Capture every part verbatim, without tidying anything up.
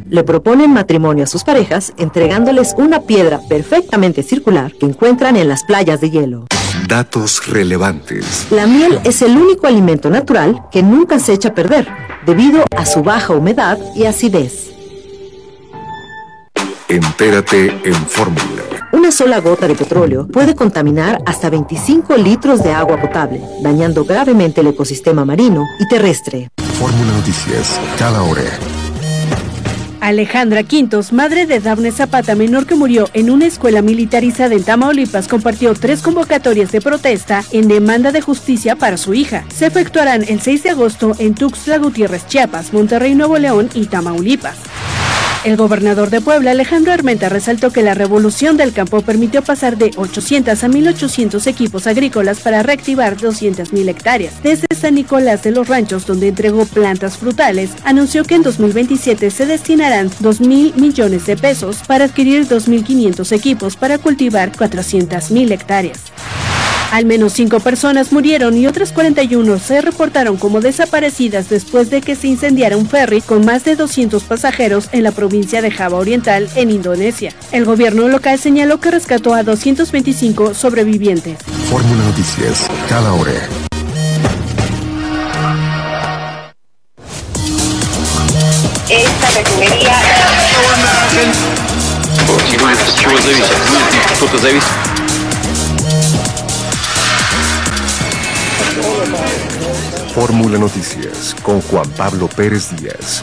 Le proponen matrimonio a sus parejas entregándoles una piedra perfectamente circular que encuentran en las playas de hielo. Datos relevantes. La miel es el único alimento natural que nunca se echa a perder, debido a su baja humedad y acidez. Entérate en Fórmula. Una sola gota de petróleo puede contaminar hasta veinticinco litros de agua potable, dañando gravemente el ecosistema marino y terrestre. Fórmula Noticias, cada hora. Alejandra Quintos, madre de Dafne Zapata, menor que murió en una escuela militarizada en Tamaulipas, compartió tres convocatorias de protesta en demanda de justicia para su hija. Se efectuarán el seis de agosto en Tuxtla Gutiérrez, Chiapas, Monterrey, Nuevo León y Tamaulipas. El gobernador de Puebla, Alejandro Armenta, resaltó que la revolución del campo permitió pasar de ochocientos a mil ochocientos equipos agrícolas para reactivar doscientas mil hectáreas. Desde San Nicolás de los Ranchos, donde entregó plantas frutales, anunció que en dos mil veintisiete se destinarán dos mil millones de pesos para adquirir dos mil quinientos equipos para cultivar cuatrocientas mil hectáreas. Al menos cinco personas murieron y otras cuarenta y uno se reportaron como desaparecidas después de que se incendiara un ferry con más de doscientos pasajeros en la provincia de Java Oriental, en Indonesia. El gobierno local señaló que rescató a doscientos veinticinco sobrevivientes. Fórmula Noticias, cada hora. Esta refinería... Fórmula Noticias con Juan Pablo Pérez Díaz.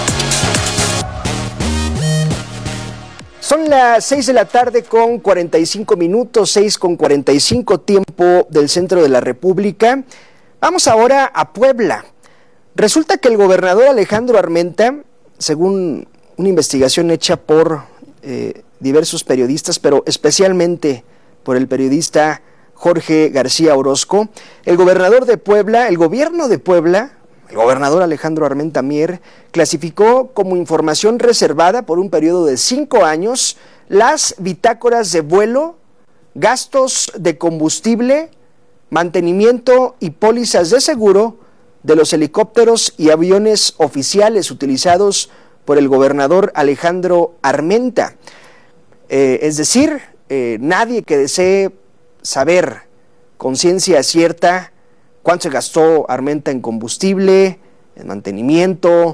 Son las seis de la tarde con cuarenta y cinco minutos, seis con cuarenta y cinco tiempo del centro de la República. Vamos ahora a Puebla. Resulta que el gobernador Alejandro Armenta, según una investigación hecha por eh, diversos periodistas, pero especialmente por el periodista Jorge García Orozco, el gobernador de Puebla, el gobierno de Puebla, el gobernador Alejandro Armenta Mier, clasificó como información reservada por un periodo de cinco años las bitácoras de vuelo, gastos de combustible, mantenimiento y pólizas de seguro de los helicópteros y aviones oficiales utilizados por el gobernador Alejandro Armenta. Eh, es decir, eh, nadie que desee saber con ciencia cierta cuánto se gastó Armenta en combustible, en mantenimiento,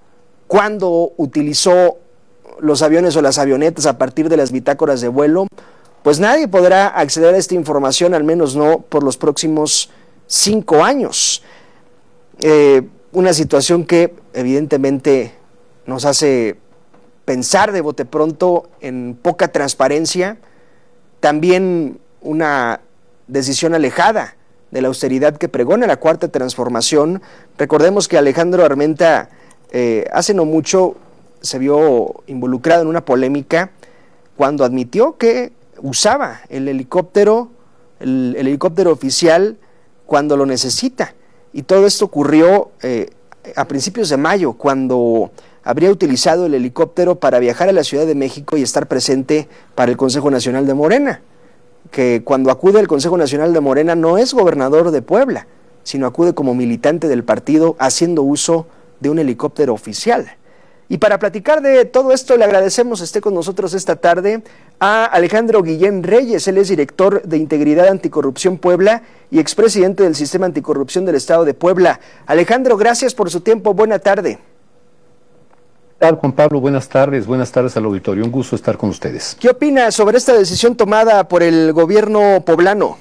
cuándo utilizó los aviones o las avionetas a partir de las bitácoras de vuelo, pues nadie podrá acceder a esta información, al menos no por los próximos cinco años. Eh, una situación que evidentemente nos hace pensar de bote pronto en poca transparencia, también una decisión alejada de la austeridad que pregona la Cuarta Transformación. Recordemos que Alejandro Armenta eh, hace no mucho se vio involucrado en una polémica cuando admitió que usaba el helicóptero, el, el helicóptero oficial cuando lo necesita. Y todo esto ocurrió eh, a principios de mayo, cuando habría utilizado el helicóptero para viajar a la Ciudad de México y estar presente para el Consejo Nacional de Morena, que cuando acude al Consejo Nacional de Morena no es gobernador de Puebla, sino acude como militante del partido haciendo uso de un helicóptero oficial. Y para platicar de todo esto le agradecemos esté con nosotros esta tarde a Alejandro Guillén Reyes. Él es director de Integridad Anticorrupción Puebla y expresidente del Sistema Anticorrupción del Estado de Puebla. Alejandro, gracias por su tiempo, buena tarde. ¿Qué tal, Juan Pablo? Buenas tardes, buenas tardes al auditorio, un gusto estar con ustedes. ¿Qué opina sobre esta decisión tomada por el gobierno poblano?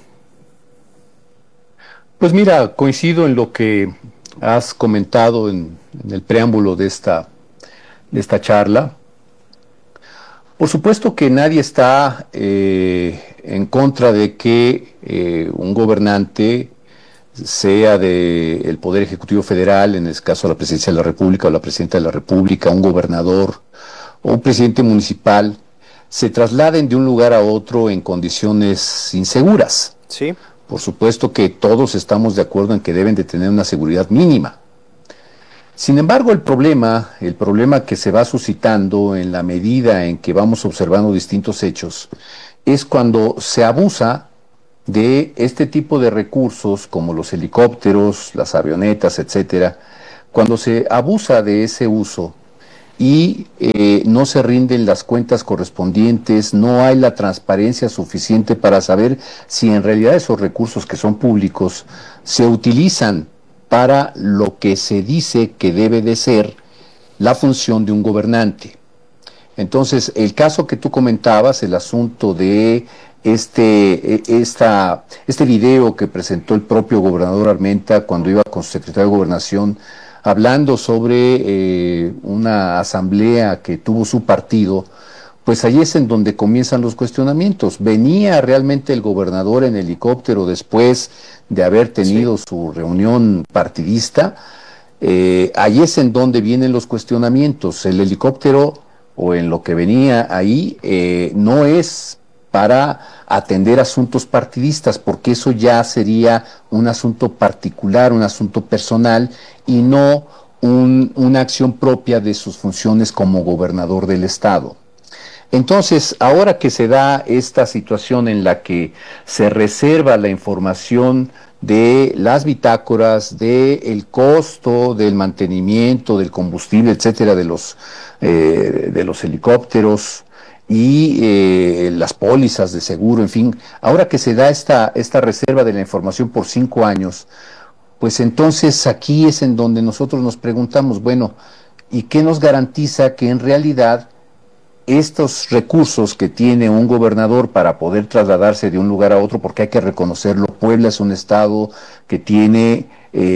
Pues mira, coincido en lo que has comentado en, en el preámbulo de esta, de esta charla. Por supuesto que nadie está eh, en contra de que eh, un gobernante, sea del Poder Ejecutivo Federal, en el caso de la Presidencia de la República o la Presidenta de la República, un gobernador o un presidente municipal, se trasladen de un lugar a otro en condiciones inseguras. Sí. Por supuesto que todos estamos de acuerdo en que deben de tener una seguridad mínima. Sin embargo, el problema, el problema que se va suscitando en la medida en que vamos observando distintos hechos, es cuando se abusa de este tipo de recursos como los helicópteros, las avionetas, etcétera, cuando se abusa de ese uso y eh, no se rinden las cuentas correspondientes, no hay la transparencia suficiente para saber si en realidad esos recursos que son públicos se utilizan para lo que se dice que debe de ser la función de un gobernante. Entonces, el caso que tú comentabas, el asunto de este, esta, este video que presentó el propio gobernador Armenta cuando iba con su secretario de Gobernación, hablando sobre eh, una asamblea que tuvo su partido, pues ahí es en donde comienzan los cuestionamientos. ¿Venía realmente el gobernador en helicóptero después de haber tenido sí. su reunión partidista? Eh, ahí es en donde vienen los cuestionamientos. El helicóptero, o en lo que venía ahí, eh, no es para atender asuntos partidistas, porque eso ya sería un asunto particular, un asunto personal, y no un, una acción propia de sus funciones como gobernador del estado. Entonces, ahora que se da esta situación en la que se reserva la información de las bitácoras, del costo del mantenimiento, del combustible, etcétera, de los, eh, de los helicópteros y eh, las pólizas de seguro, en fin, ahora que se da esta, esta reserva de la información por cinco años, pues entonces aquí es en donde nosotros nos preguntamos, bueno, ¿y qué nos garantiza que en realidad estos recursos que tiene un gobernador para poder trasladarse de un lugar a otro, porque hay que reconocerlo, Puebla es un estado que tiene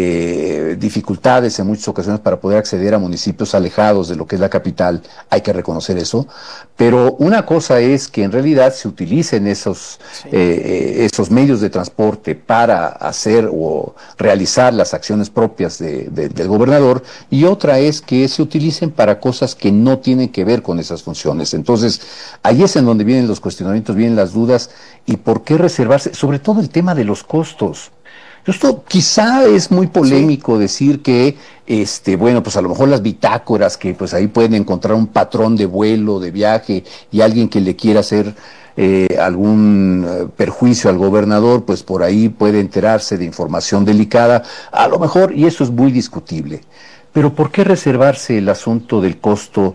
eh, dificultades en muchas ocasiones para poder acceder a municipios alejados de lo que es la capital, hay que reconocer eso, pero una cosa es que en realidad se utilicen esos, sí. eh, esos medios de transporte para hacer o realizar las acciones propias de, de, del gobernador, y otra es que se utilicen para cosas que no tienen que ver con esas funciones. Entonces, ahí es en donde vienen los cuestionamientos, vienen las dudas, y por qué reservarse, sobre todo el tema de los costos. Esto quizá es muy polémico sí. decir que, este, bueno, pues a lo mejor las bitácoras, que pues ahí pueden encontrar un patrón de vuelo, de viaje, y alguien que le quiera hacer eh, algún eh, perjuicio al gobernador, pues por ahí puede enterarse de información delicada, a lo mejor, y eso es muy discutible. Pero ¿por qué reservarse el asunto del costo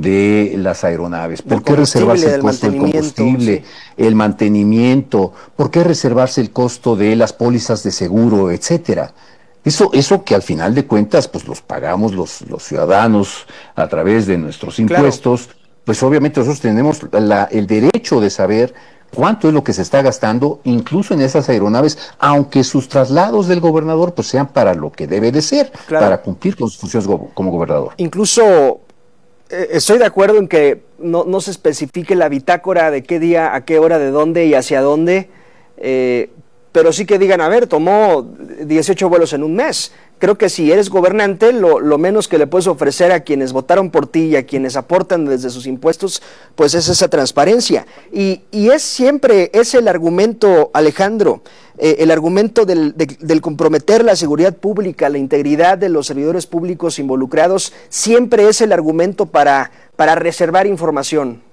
de las aeronaves? ¿Por qué reservarse el costo del combustible, sí. el mantenimiento? ¿Por qué reservarse el costo de las pólizas de seguro, etcétera? Eso, eso que al final de cuentas, pues los pagamos los, los ciudadanos a través de nuestros impuestos, claro. Pues obviamente nosotros tenemos la, el derecho de saber cuánto es lo que se está gastando, incluso en esas aeronaves, aunque sus traslados del gobernador pues sean para lo que debe de ser, claro. para cumplir con sus funciones go como gobernador. Incluso estoy de acuerdo en que no, no se especifique la bitácora de qué día, a qué hora, de dónde y hacia dónde, eh, pero sí que digan, a ver, tomó dieciocho vuelos en un mes. Creo que si eres gobernante, lo, lo menos que le puedes ofrecer a quienes votaron por ti y a quienes aportan desde sus impuestos, pues es esa transparencia. Y, y es siempre, es el argumento, Alejandro, eh, el argumento del, de, del comprometer la seguridad pública, la integridad de los servidores públicos involucrados, siempre es el argumento para, para reservar información.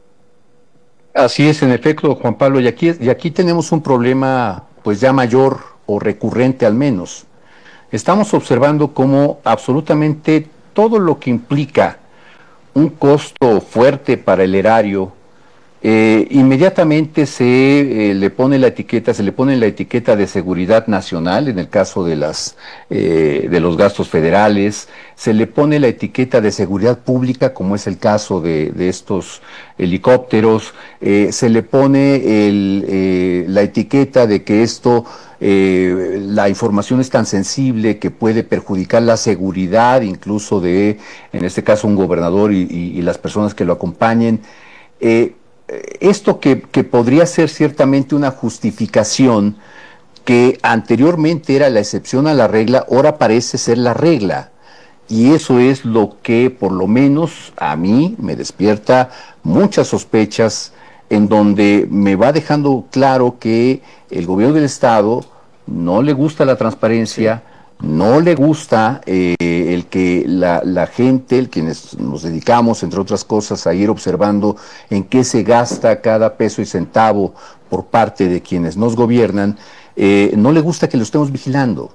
Así es, en efecto, Juan Pablo, y aquí, y aquí tenemos un problema pues ya mayor o recurrente al menos. Estamos observando cómo absolutamente todo lo que implica un costo fuerte para el erario, eh, inmediatamente se eh, le pone la etiqueta, se le pone la etiqueta de seguridad nacional, en el caso de las eh, de los gastos federales, se le pone la etiqueta de seguridad pública, como es el caso de, de estos helicópteros, eh, se le pone el, eh, la etiqueta de que esto Eh, la información es tan sensible que puede perjudicar la seguridad incluso de, en este caso, un gobernador y, y, y las personas que lo acompañen. Eh, esto que, que podría ser ciertamente una justificación que anteriormente era la excepción a la regla, ahora parece ser la regla. Y eso es lo que, por lo menos, a mí me despierta muchas sospechas, en donde me va dejando claro que el gobierno del estado no le gusta la transparencia, sí. no le gusta eh, el que la, la gente, el quienes nos dedicamos, entre otras cosas, a ir observando en qué se gasta cada peso y centavo por parte de quienes nos gobiernan, eh, no le gusta que lo estemos vigilando.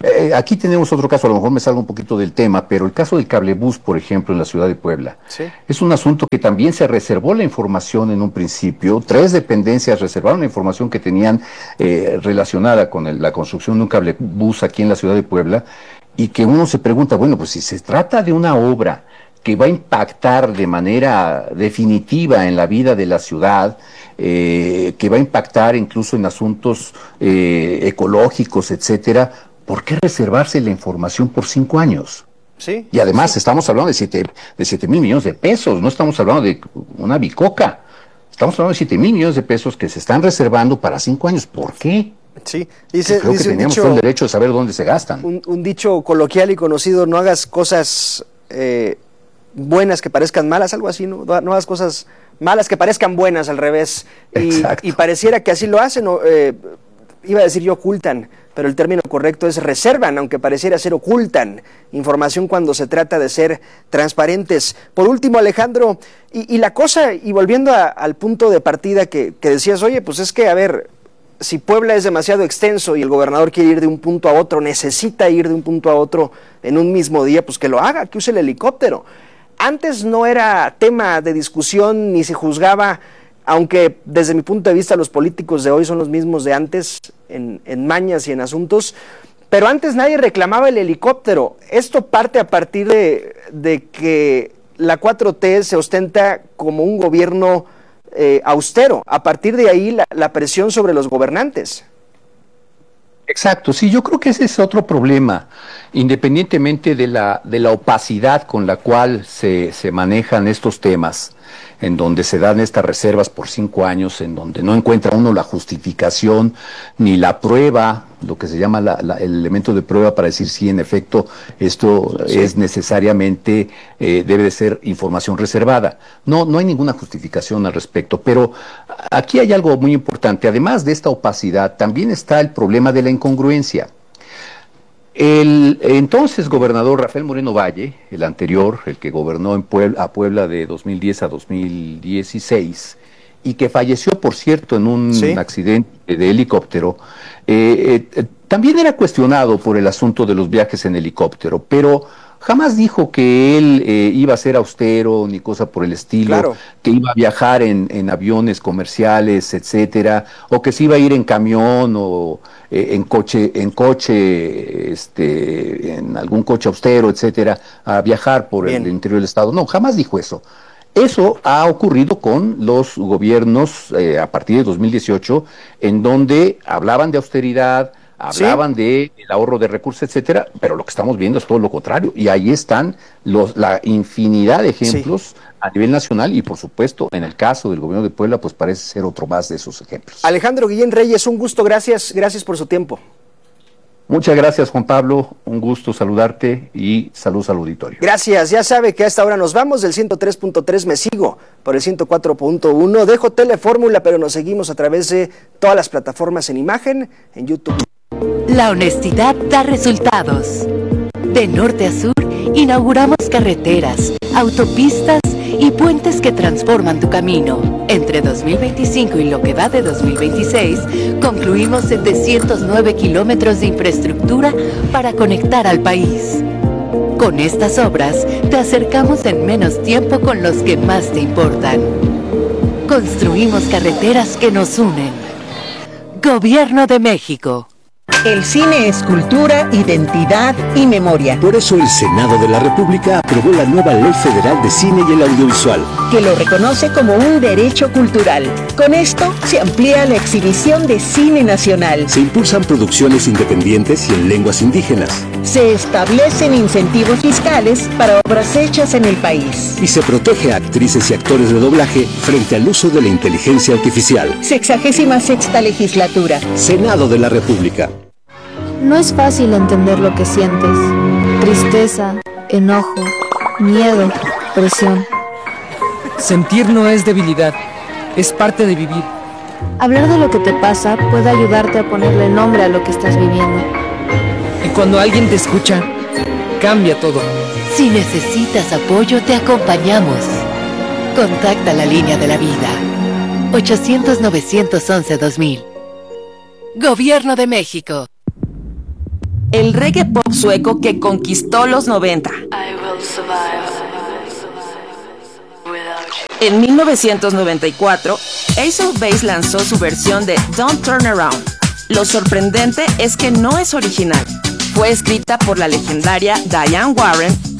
Eh, aquí tenemos otro caso, a lo mejor me salgo un poquito del tema, pero el caso del cablebús, por ejemplo, en la ciudad de Puebla. Sí. Es un asunto que también se reservó la información en un principio. Tres dependencias reservaron la información que tenían eh, relacionada con el, la construcción de un cablebús aquí en la ciudad de Puebla, y que uno se pregunta, bueno, pues si se trata de una obra que va a impactar de manera definitiva en la vida de la ciudad, eh, que va a impactar incluso en asuntos eh, ecológicos, etcétera, ¿por qué reservarse la información por cinco años? Sí. Y además sí. estamos hablando de siete, de siete mil millones de pesos, no estamos hablando de una bicoca, estamos hablando de siete mil millones de pesos que se están reservando para cinco años. ¿Por qué? Sí, dice, creo dice que teníamos dicho, todo el derecho de saber dónde se gastan. Un, un dicho coloquial y conocido: no hagas cosas eh, buenas que parezcan malas, algo así, ¿no? No hagas cosas malas que parezcan buenas, al revés. Y, y pareciera que así lo hacen, o, eh, iba a decir yo ocultan, pero el término correcto es reservan, aunque pareciera ser ocultan información cuando se trata de ser transparentes. Por último, Alejandro, y, y la cosa, y volviendo a, al punto de partida que, que decías, oye, pues es que, a ver, si Puebla es demasiado extenso y el gobernador quiere ir de un punto a otro, necesita ir de un punto a otro en un mismo día, pues que lo haga, que use el helicóptero. Antes no era tema de discusión ni se juzgaba, aunque desde mi punto de vista los políticos de hoy son los mismos de antes en, en mañas y en asuntos, pero antes nadie reclamaba el helicóptero. Esto parte a partir de, de que la cuatro T se ostenta como un gobierno eh, austero. A partir de ahí la, la presión sobre los gobernantes. Exacto, sí, yo creo que ese es otro problema, independientemente de la, de la opacidad con la cual se, se manejan estos temas, en donde se dan estas reservas por cinco años, en donde no encuentra uno la justificación ni la prueba, lo que se llama la, la, el elemento de prueba para decir si en efecto esto sí. es necesariamente, eh, debe de ser información reservada. No, no hay ninguna justificación al respecto, pero aquí hay algo muy importante. Además de esta opacidad, también está el problema de la incongruencia. El entonces gobernador Rafael Moreno Valle, el anterior, el que gobernó en Puebla, a Puebla de dos mil diez a dos mil dieciséis, y que falleció, por cierto, en un ¿Sí? accidente de helicóptero, eh, eh, también era cuestionado por el asunto de los viajes en helicóptero, pero jamás dijo que él eh, iba a ser austero ni cosa por el estilo, claro. que iba a viajar en, en aviones comerciales, etcétera, o que se iba a ir en camión o eh, en coche, en coche, este, en algún coche austero, etcétera, a viajar por Bien. el interior del estado. No, jamás dijo eso. Eso ha ocurrido con los gobiernos eh, a partir de dos mil dieciocho, en donde hablaban de austeridad, hablaban ¿Sí? de el ahorro de recursos, etcétera, pero lo que estamos viendo es todo lo contrario, y ahí están los, la infinidad de ejemplos sí. a nivel nacional, y por supuesto, en el caso del gobierno de Puebla, pues parece ser otro más de esos ejemplos. Alejandro Guillén Reyes, un gusto, gracias, gracias por su tiempo. Muchas gracias, Juan Pablo, un gusto saludarte y saludos al auditorio. Gracias, ya sabe que a esta hora nos vamos del ciento tres punto tres, me sigo por el ciento cuatro punto uno, dejo Telefórmula, pero nos seguimos a través de todas las plataformas en imagen, en YouTube. La honestidad da resultados. De norte a sur, inauguramos carreteras, autopistas y puentes que transforman tu camino. Entre dos mil veinticinco y lo que va de dos mil veintiséis, concluimos setecientos nueve kilómetros de infraestructura para conectar al país. Con estas obras, te acercamos en menos tiempo con los que más te importan. Construimos carreteras que nos unen. Gobierno de México. El cine es cultura, identidad y memoria. Por eso el Senado de la República aprobó la nueva Ley Federal de Cine y el Audiovisual, que lo reconoce como un derecho cultural. Con esto se amplía la exhibición de cine nacional. Se impulsan producciones independientes y en lenguas indígenas. Se establecen incentivos fiscales para obras hechas en el país. Y se protege a actrices y actores de doblaje frente al uso de la inteligencia artificial. Sexagésima sexta legislatura. Senado de la República. No es fácil entender lo que sientes. Tristeza, enojo, miedo, presión. Sentir no es debilidad, es parte de vivir. Hablar de lo que te pasa puede ayudarte a ponerle nombre a lo que estás viviendo. Y cuando alguien te escucha, cambia todo. Si necesitas apoyo, te acompañamos. Contacta la línea de la vida. ochocientos, novecientos once, dos mil. Gobierno de México. el reggae pop sueco que conquistó los noventa. En mil novecientos noventa y cuatro, Ace of Base lanzó su versión de Don't Turn Around. Lo sorprendente es que no es original. Fue escrita por la legendaria Diane Warren